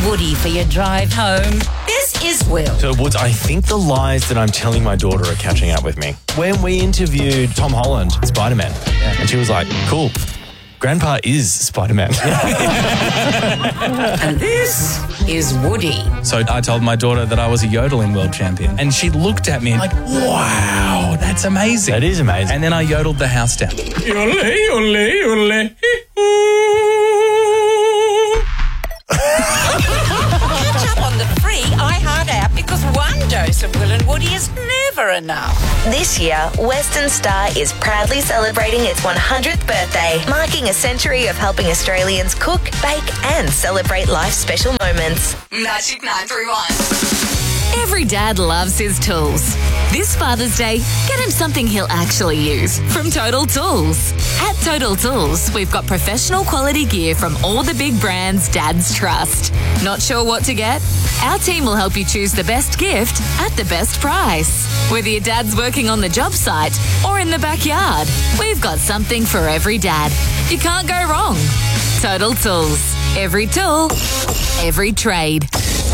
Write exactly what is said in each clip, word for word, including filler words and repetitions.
Woody for your drive home. This is Will. So, Woods, I think the lies that I'm telling my daughter are catching up with me. When we interviewed Tom Holland, Spider-Man, yeah. and she was like, cool, Grandpa is Spider-Man. And this is Woody. So I told my daughter that I was a yodeling world champion, and she looked at me like, wow, that's amazing. That is amazing. And then I yodeled the house down. Yodel, yodel, yodel. Catch up on the free iHeart app because one dose of Will and Woody is never enough. This year, Western Star is proudly celebrating its one hundredth birthday, marking a century of helping Australians cook, bake and celebrate life's special moments. Magic nine three one. Every dad loves his tools. This Father's Day, get him something he'll actually use from Total Tools. At Total Tools, we've got professional quality gear from all the big brands dads trust. Not sure what to get? Our team will help you choose the best gift at the best price. Whether your dad's working on the job site or in the backyard, we've got something for every dad. You can't go wrong. Total Tools. Every tool, every trade.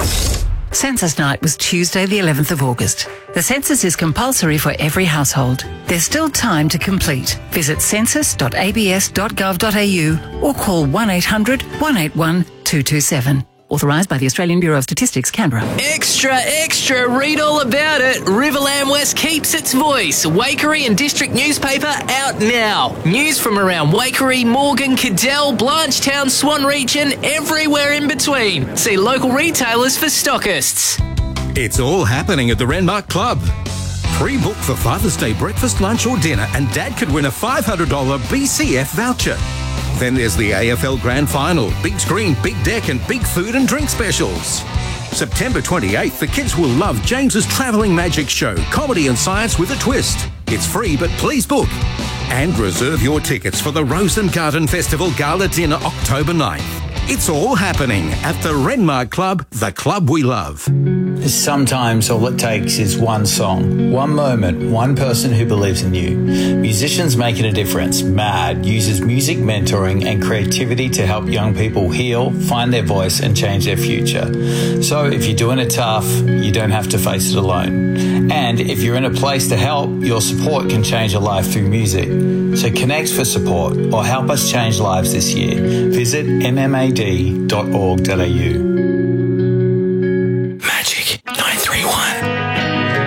Census night was Tuesday the eleventh of August. The census is compulsory for every household. There's still time to complete. Visit census dot a b s dot gov dot a u or call one eight hundred, one eight one, two two seven. Authorised by the Australian Bureau of Statistics, Canberra. Extra, extra, read all about it. Riverland West keeps its voice. Waikerie and District newspaper out now. News from around Waikerie, Morgan, Cadell, Blanchetown, Swanreach and everywhere in between. See local retailers for stockists. It's all happening at the Renmark Club. Pre-book for Father's Day breakfast, lunch or dinner and Dad could win a five hundred dollars B C F voucher. Then there's the A F L Grand Final, big screen, big deck and big food and drink specials. September twenty-eighth, the kids will love James's Travelling Magic Show, comedy and science with a twist. It's free, but please book. And reserve your tickets for the Rose and Garden Festival Gala Dinner October ninth. It's all happening at the Renmark Club, the club we love. Sometimes all it takes is one song, one moment, one person who believes in you. Musicians Making a Difference, MAD, uses music mentoring and creativity to help young people heal, find their voice and change their future. So if you're doing it tough, you don't have to face it alone. And if you're in a place to help, your support can change a life through music. So connect for support or help us change lives this year. Visit m m a d dot org dot a u.